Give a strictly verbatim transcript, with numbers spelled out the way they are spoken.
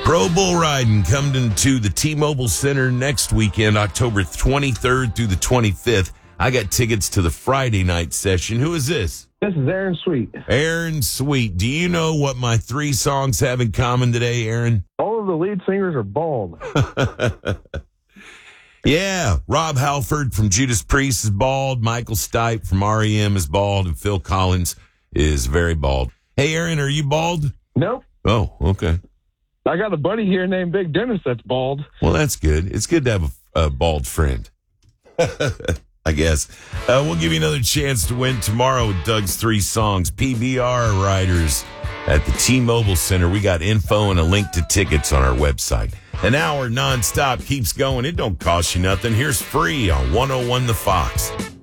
Pro Bull Riding coming to the T-Mobile Center next weekend, October twenty-third through the twenty-fifth. I got tickets to the Friday night session. Who is this? This is Aaron Sweet. Aaron Sweet. Do you know what my three songs have in common today, Aaron? All of the lead singers are bald. Yeah, Rob Halford from Judas Priest is bald. Michael Stipe from R E M is bald. And Phil Collins is very bald. Hey, Aaron, are you bald? Nope. Oh, okay. I got a buddy here named Big Dennis that's bald. Well, that's good. It's good to have a, a bald friend, I guess. Uh, we'll give you another chance to win tomorrow with Doug's three songs. P B R riders at the T-Mobile Center. We got info and a link to tickets on our website. An hour nonstop keeps going. It don't cost you nothing. Here's Free on one oh one The Fox.